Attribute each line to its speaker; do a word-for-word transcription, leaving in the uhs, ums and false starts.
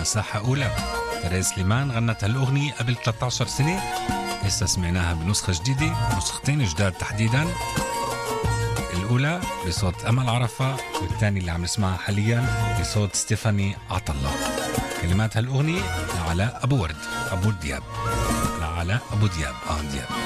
Speaker 1: مساحة أولى. ترى سليمان غنت هالأغنية قبل ثلاثة عشر سنة، لسه سمعناها بنسخة جديدة، نسختين جداد تحديدا. الأولى بصوت أمل عرفة، والثاني اللي عم نسمعها حاليا بصوت ستيفاني عطلة. كلمات هالأغنية لعلاء أبو ورد أبو دياب، لعلاء أبو دياب آه دياب.